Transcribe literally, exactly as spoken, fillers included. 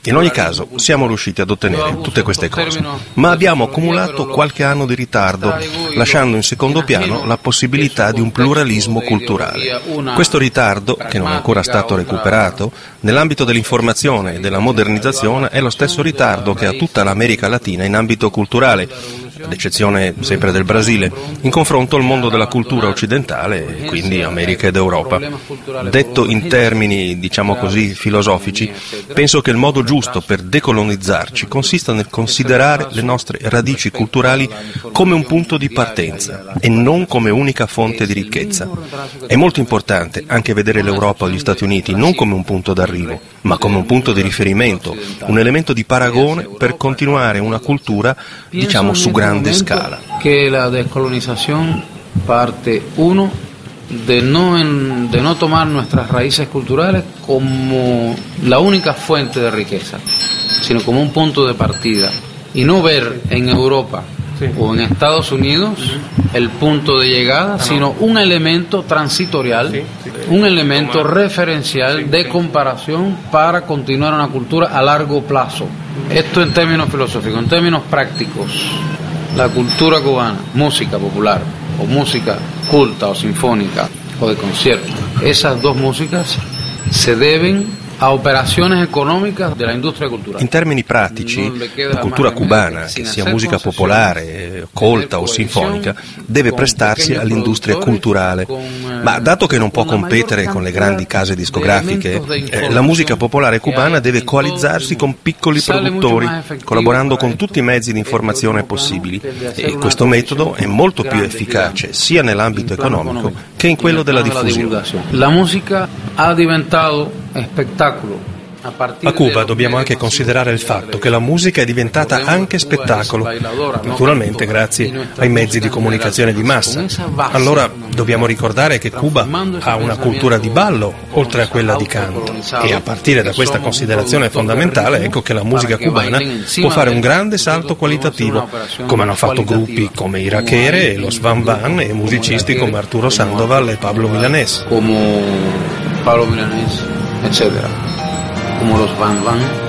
In ogni caso, siamo riusciti ad ottenere tutte queste cose, ma abbiamo accumulato qualche anno di ritardo, lasciando in secondo piano la possibilità di un pluralismo culturale. Questo ritardo, che non è ancora stato recuperato, nell'ambito dell'informazione e della modernizzazione è lo stesso ritardo che ha tutta l'America Latina in ambito culturale, ad eccezione sempre del Brasile, in confronto al mondo della cultura occidentale, quindi America ed Europa. Detto in termini, diciamo così, filosofici, penso che il modo giusto per decolonizzarci consista nel considerare le nostre radici culturali come un punto di partenza e non come unica fonte di ricchezza. È molto importante anche vedere l'Europa o gli Stati Uniti non come un punto d'arrivo, ma come un punto di riferimento, un elemento di paragone per continuare una cultura, diciamo, su grande scala. Che la descolonización parte uno de no, en, de no tomar nuestras raíces culturales como la única fuente de riqueza, sino como un punto de partida y no ver en Europa sí. o en Estados Unidos uh-huh. el punto de llegada, ah, sino no. un elemento transitorial, sí, sí, sí. un elemento Toma. referencial sí, de sí. comparación para continuar una cultura a largo plazo. Uh-huh. Esto en términos filosóficos, en términos prácticos, la cultura cubana, música popular o música culta o sinfónica o de concierto, esas dos músicas se deben a operazioni economiche della industria culturale. In termini pratici, la cultura cubana, che sia musica popolare, colta o sinfonica, deve prestarsi all'industria culturale. Ma dato che non può competere con le grandi case discografiche, eh, la musica popolare cubana deve coalizzarsi con piccoli produttori, collaborando con tutti i mezzi di informazione possibili. E questo metodo è molto più efficace sia nell'ambito economico che in quello della diffusione. La musica ha diventato spettacolo. A Cuba dobbiamo anche considerare il fatto che la musica è diventata anche spettacolo, naturalmente grazie ai mezzi di comunicazione di massa. Allora dobbiamo ricordare che Cuba ha una cultura di ballo oltre a quella di canto e a partire da questa considerazione fondamentale ecco che la musica cubana può fare un grande salto qualitativo, come hanno fatto gruppi come i Raquere e los Van Van e musicisti come Arturo Sandoval e Pablo Milanés. Como Pablo Milanés, etcétera, como los Van Van.